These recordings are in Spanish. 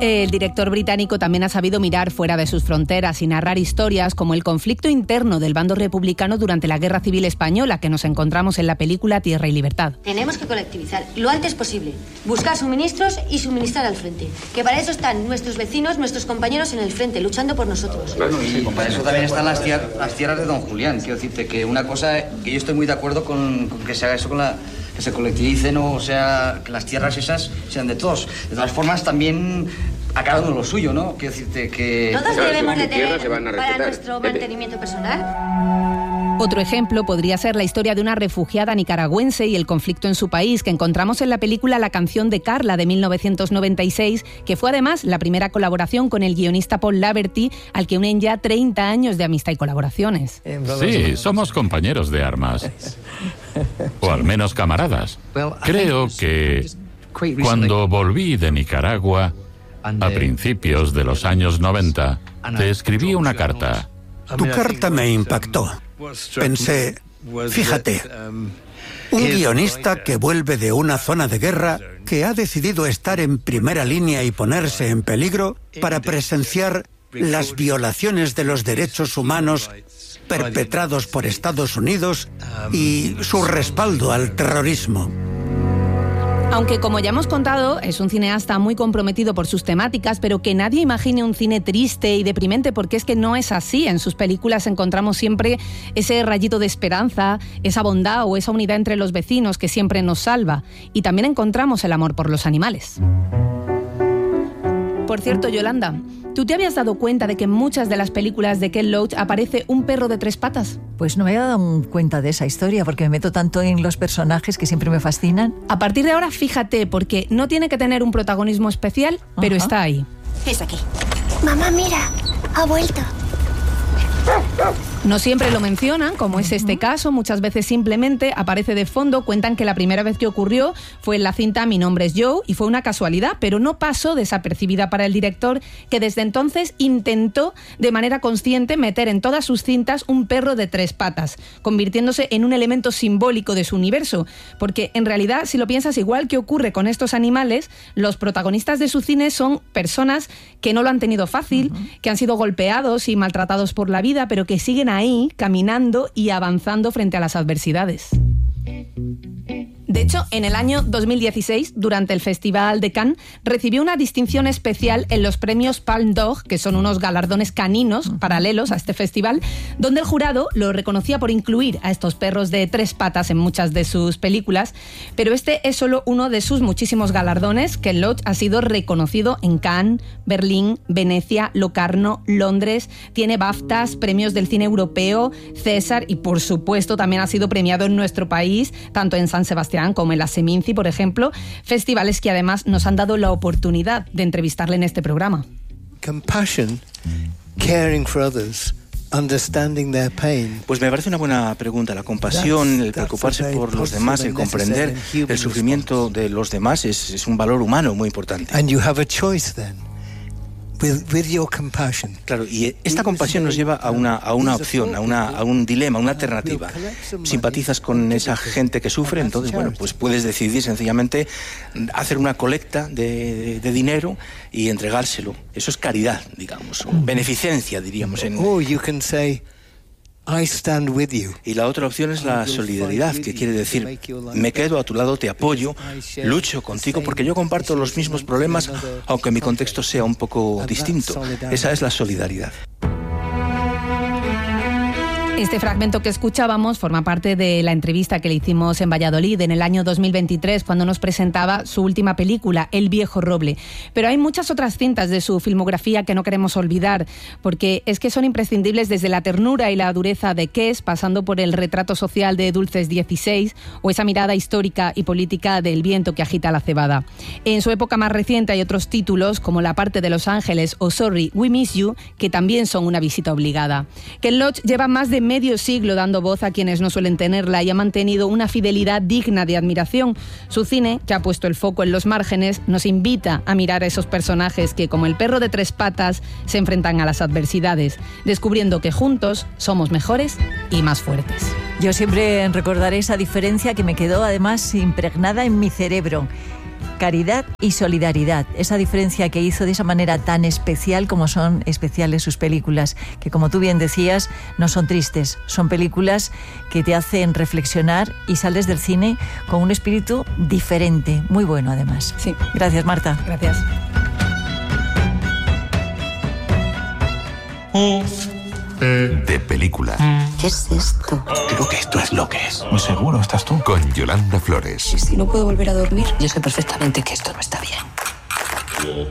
El director británico también ha sabido mirar fuera de sus fronteras y narrar historias como el conflicto interno del bando republicano durante la Guerra Civil Española, que nos encontramos en la película Tierra y Libertad. Tenemos que colectivizar lo antes posible, buscar suministros y suministrar al frente. Que para eso están nuestros vecinos, nuestros compañeros en el frente, luchando por nosotros. Bueno, sí, para eso también están las tierras de Don Julián. Quiero decirte que una cosa, que yo estoy muy de acuerdo con que se haga eso, que se colectivicen, o sea, que las tierras esas sean de todos. De todas formas, también a cada uno lo suyo, ¿no? Quiero decirte que... Todos debemos de tener para nuestro mantenimiento personal. Otro ejemplo podría ser la historia de una refugiada nicaragüense y el conflicto en su país, que encontramos en la película La canción de Carla, de 1996, que fue además la primera colaboración con el guionista Paul Laverty, al que unen ya 30 años de amistad y colaboraciones. Sí, somos compañeros de armas. O al menos camaradas. Creo que cuando volví de Nicaragua, a principios de los años 90, te escribí una carta. Tu carta me impactó. Pensé, fíjate, un guionista que vuelve de una zona de guerra, que ha decidido estar en primera línea y ponerse en peligro para presenciar las violaciones de los derechos humanos perpetrados por Estados Unidos y su respaldo al terrorismo. Aunque, como ya hemos contado, es un cineasta muy comprometido por sus temáticas, pero que nadie imagine un cine triste y deprimente, porque es que no es así. En sus películas encontramos siempre ese rayito de esperanza, esa bondad o esa unidad entre los vecinos que siempre nos salva. Y también encontramos el amor por los animales. Por cierto, Yolanda, ¿tú te habías dado cuenta de que en muchas de las películas de Ken Loach aparece un perro de 3 patas? Pues no me había dado cuenta de esa historia, porque me meto tanto en los personajes que siempre me fascinan. A partir de ahora, fíjate, porque no tiene que tener un protagonismo especial, pero está ahí. Es aquí. Mamá, mira, ha vuelto. No siempre lo mencionan, como es este caso, muchas veces simplemente aparece de fondo. Cuentan que la primera vez que ocurrió fue en la cinta Mi nombre es Joe y fue una casualidad, pero no pasó desapercibida para el director, que desde entonces intentó de manera consciente meter en todas sus cintas un perro de 3 patas, convirtiéndose en un elemento simbólico de su universo, porque en realidad, si lo piensas, igual que ocurre con estos animales, los protagonistas de su cine son personas que no lo han tenido fácil, que han sido golpeados y maltratados por la vida, pero que siguen ahí, caminando y avanzando frente a las adversidades. De hecho, en el año 2016, durante el Festival de Cannes, recibió una distinción especial en los premios Palme d'Or, que son unos galardones caninos paralelos a este festival, donde el jurado lo reconocía por incluir a estos perros de 3 patas en muchas de sus películas, pero este es solo uno de sus muchísimos galardones. Ken Loach ha sido reconocido en Cannes, Berlín, Venecia, Locarno, Londres, tiene BAFTAs, premios del cine europeo, César y, por supuesto, también ha sido premiado en nuestro país, tanto en San Sebastián como en la Seminci, por ejemplo, festivales que además nos han dado la oportunidad de entrevistarle en este programa. Compassion, caring for others, understanding their pain. Pues me parece una buena pregunta. La compasión, el preocuparse por los demás, el comprender el sufrimiento de los demás es un valor humano muy importante. And you have a choice then. With your compassion. Claro, y esta compasión nos lleva a una opción, a un dilema, a una alternativa. Simpatizas con esa gente que sufre, entonces, bueno, pues puedes decidir sencillamente hacer una colecta de dinero y entregárselo. Eso es caridad, digamos, o beneficencia, diríamos. You can say, I stand with you. Y la otra opción es la solidaridad, que quiere decir, me quedo a tu lado, te apoyo, lucho contigo porque yo comparto los mismos problemas, aunque mi contexto sea un poco distinto. Esa es la solidaridad. Este fragmento que escuchábamos forma parte de la entrevista que le hicimos en Valladolid en el año 2023, cuando nos presentaba su última película, El viejo roble. Pero hay muchas otras cintas de su filmografía que no queremos olvidar, porque es que son imprescindibles, desde la ternura y la dureza de Kes, pasando por el retrato social de Dulces 16 o esa mirada histórica y política del viento que agita la cebada. En su época más reciente hay otros títulos, como La parte de Los Ángeles o Sorry, We Miss You, que también son una visita obligada. Ken Loach lleva más de medio siglo dando voz a quienes no suelen tenerla y ha mantenido una fidelidad digna de admiración. Su cine, que ha puesto el foco en los márgenes, nos invita a mirar a esos personajes que, como el perro de 3 patas, se enfrentan a las adversidades, descubriendo que juntos somos mejores y más fuertes. Yo siempre recordaré esa diferencia que me quedó además impregnada en mi cerebro. caridad y solidaridad. Esa diferencia que hizo de esa manera tan especial como son especiales sus películas, que como tú bien decías, no son tristes, son películas que te hacen reflexionar y sales del cine con un espíritu diferente, muy bueno además. Sí. Gracias, Marta. Gracias. De película. ¿Qué es esto? Creo que esto es lo que es. Muy seguro, ¿estás tú? Con Yolanda Flores. ¿Y si no puedo volver a dormir? Yo sé perfectamente que esto no está bien.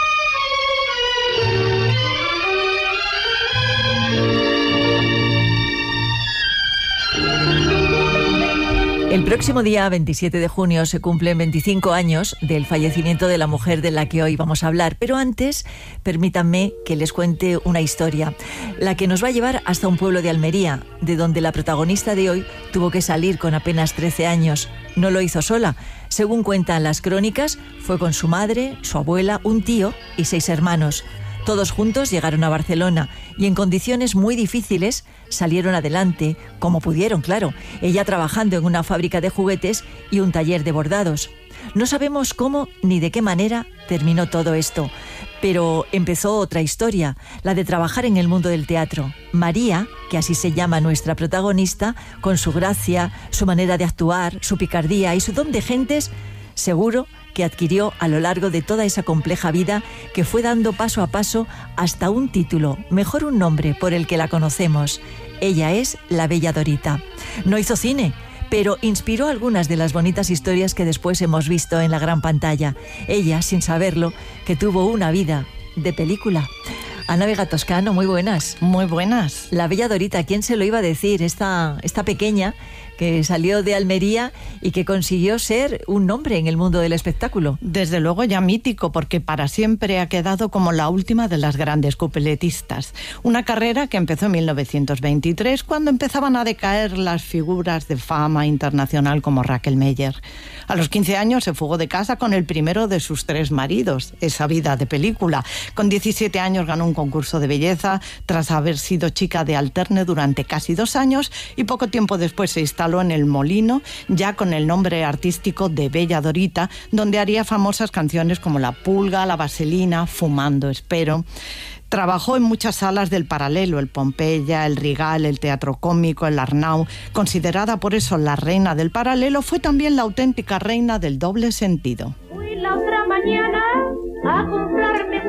El próximo día 27 de junio se cumplen 25 años del fallecimiento de la mujer de la que hoy vamos a hablar. Pero antes, permítanme que les cuente una historia, la que nos va a llevar hasta un pueblo de Almería, de donde la protagonista de hoy tuvo que salir con apenas 13 años. No lo hizo sola. Según cuentan las crónicas, fue con su madre, su abuela, un tío y 6 hermanos. Todos juntos llegaron a Barcelona y en condiciones muy difíciles salieron adelante, como pudieron, claro. Ella trabajando en una fábrica de juguetes y un taller de bordados. No sabemos cómo ni de qué manera terminó todo esto, pero empezó otra historia, la de trabajar en el mundo del teatro. María, que así se llama nuestra protagonista, con su gracia, su manera de actuar, su picardía y su don de gentes, seguro que adquirió a lo largo de toda esa compleja vida que fue dando paso a paso hasta un título, mejor un nombre por el que la conocemos. Ella es la Bella Dorita. No hizo cine, pero inspiró algunas de las bonitas historias que después hemos visto en la gran pantalla. Ella, sin saberlo, que tuvo una vida de película. Ana Vega Toscano, muy buenas. Muy buenas. La Bella Dorita, ¿quién se lo iba a decir? Esta pequeña que salió de Almería y que consiguió ser un nombre en el mundo del espectáculo. Desde luego ya mítico, porque para siempre ha quedado como la última de las grandes cupletistas. Una carrera que empezó en 1923, cuando empezaban a decaer las figuras de fama internacional como Raquel Meyer. A los 15 años se fugó de casa con el primero de sus 3 maridos, esa vida de película. Con 17 años ganó un concurso de belleza, tras haber sido chica de alterne durante casi 2 años, y poco tiempo después se instaló en El Molino, ya con el nombre artístico de Bella Dorita, donde haría famosas canciones como La Pulga, La Vaselina, Fumando Espero. Trabajó en muchas salas del Paralelo, el Pompeya, el Rigal, el Teatro Cómico, el Arnau. Considerada por eso la reina del Paralelo, fue también la auténtica reina del doble sentido. Fui la otra mañana a comprarme